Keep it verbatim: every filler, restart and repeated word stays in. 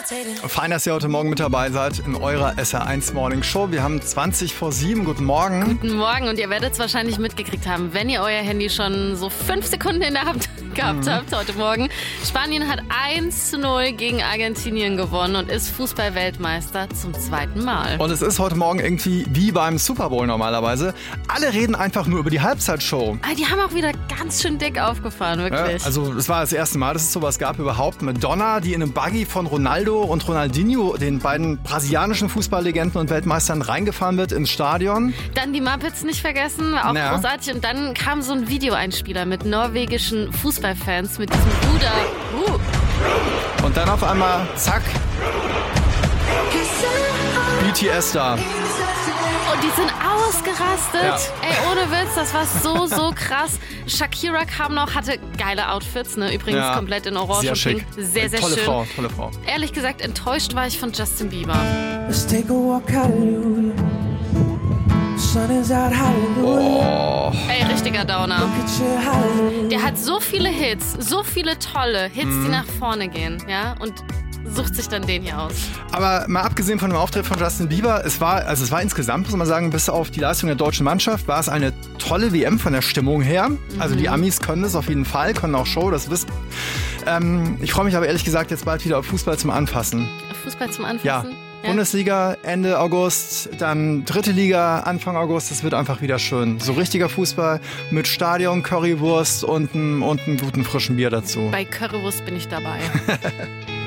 Fein, dass ihr heute Morgen mit dabei seid in eurer S R eins Morning Show. Wir haben zwanzig vor sieben. Guten Morgen. Guten Morgen, und ihr werdet es wahrscheinlich mitgekriegt haben, wenn ihr euer Handy schon so fünf Sekunden in der Hand gehabt mhm. habt heute Morgen. Spanien hat eins zu null gegen Argentinien gewonnen und ist Fußball-Weltmeister zum zweiten Mal. Und es ist heute Morgen irgendwie wie beim Super Bowl normalerweise. Alle reden einfach nur über die Halbzeitshow. Ah, die haben auch wieder ganz schön dick aufgefahren, wirklich. Ja, also es war das erste Mal, dass es sowas gab überhaupt. Madonna, die in einem Buggy von Ronaldo und Ronaldinho, den beiden brasilianischen Fußballlegenden und Weltmeistern, reingefahren wird ins Stadion. Dann die Muppets nicht vergessen, war auch ja. großartig. Und dann kam so ein Videoeinspieler mit norwegischen Fußballfans mit diesem Ruder. Uh. Und dann auf einmal, zack, B T S da. Und die sind ausgerastet. Ja. Ey, ohne Witz, das war so, so krass. Shakira kam noch, hatte geile Outfits, ne? Übrigens ja, komplett in Orange sehr und schick. Pink. Sehr, sehr tolle schön. Frau, tolle Frau. Ehrlich gesagt, enttäuscht war ich von Justin Bieber. Let's take a walk, hallelujah. Sun is out, hallelujah. Oh. Ey, richtiger Downer. Der hat so viele Hits, so viele tolle Hits, mhm. die nach vorne gehen, ja? Und sucht sich dann den hier aus. Aber mal abgesehen von dem Auftritt von Justin Bieber, es war, also es war insgesamt, muss man sagen, bis auf die Leistung der deutschen Mannschaft, war es eine tolle W M von der Stimmung her. Mhm. Also die Amis können es auf jeden Fall, können auch Show, das wissen. Ähm, ich freue mich aber ehrlich gesagt jetzt bald wieder auf Fußball zum Anfassen. Fußball zum Anfassen? Ja. Ja. Bundesliga Ende August, dann dritte Liga Anfang August, das wird einfach wieder schön. So richtiger Fußball mit Stadion, Currywurst und einem und einem guten frischen Bier dazu. Bei Currywurst bin ich dabei.